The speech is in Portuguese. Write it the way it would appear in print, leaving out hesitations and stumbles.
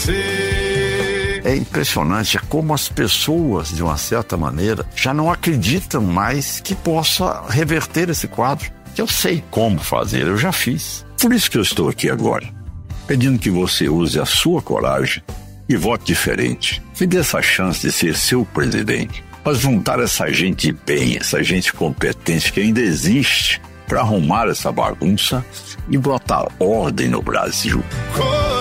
você. É impressionante como as pessoas, de uma certa maneira, já não acreditam mais que possa reverter esse quadro. Eu sei como fazer, eu já fiz. Por isso que eu estou aqui agora, pedindo que você use a sua coragem e vote diferente. Me dê essa chance de ser seu presidente, para juntar essa gente de bem, essa gente competente que ainda existe, para arrumar essa bagunça e botar ordem no Brasil.